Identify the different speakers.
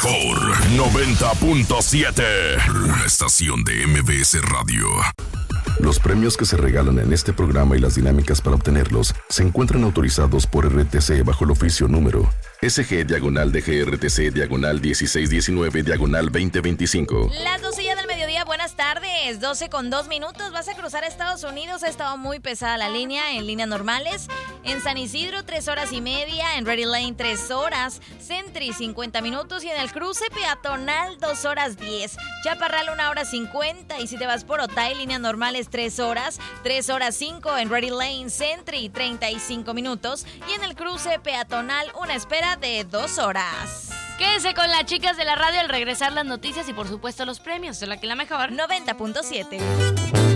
Speaker 1: mejor 90.7, la estación de MBS Radio. Los premios que se regalan en este programa y las dinámicas para obtenerlos se encuentran autorizados por RTC bajo el oficio número SG/DGRTC/1619/2025.
Speaker 2: Las 12 ya del mediodía, buenas tardes. 12:02. Vas a cruzar a Estados Unidos. Ha estado muy pesada la línea en líneas normales. En San Isidro, 3 horas y media. En Ready Lane, 3 horas. Sentry, 50 minutos. Y en el cruce peatonal, 2 horas 10. Chaparral, 1 hora 50. Y si te vas por Otay, líneas normales, 3 horas. 3 horas 5 en Ready Lane, Sentry, 35 minutos. Y en el cruce peatonal, una espera de 2 horas.
Speaker 3: Quédese con las chicas de la radio al regresar las noticias y por supuesto los premios de la que la mejor
Speaker 2: 90.7.